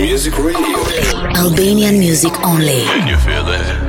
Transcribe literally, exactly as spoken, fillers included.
Music Radio. Albanian music only. Can you feel that?